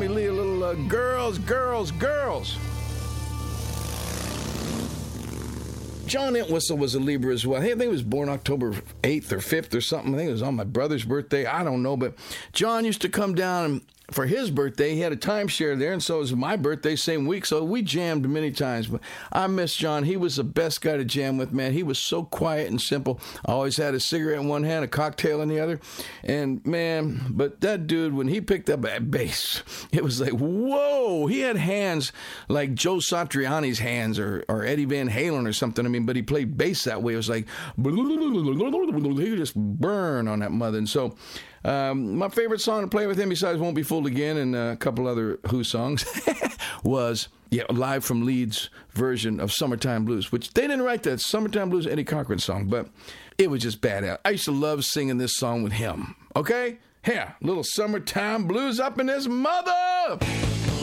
Tommy Lee a little Girls, Girls, Girls. John Entwistle was a Libra as well. I think he was born October 8th or 5th or something. I think it was on my brother's birthday. I don't know. But John used to come down for his birthday. He had a timeshare there, and so it was my birthday same week. So we jammed many times. But I miss John. He was the best guy to jam with, man. He was so quiet and simple. Always had a cigarette in one hand, a cocktail in the other. And, man, but that dude, when he picked up that bass, it was like, whoa. He had hands like Joe Satriani's hands or Eddie Van Halen or something. I mean, but he played bass that way. It was like, he would just burn on that mother. And so my favorite song to play with him, besides Won't Be Fooled Again and a couple other Who songs, was Live from Leeds' version of Summertime Blues, which they didn't write that. Summertime Blues, Eddie Cochran song, but it was just badass. I used to love singing this song with him. Okay? Here, little Summertime Blues up in his mother!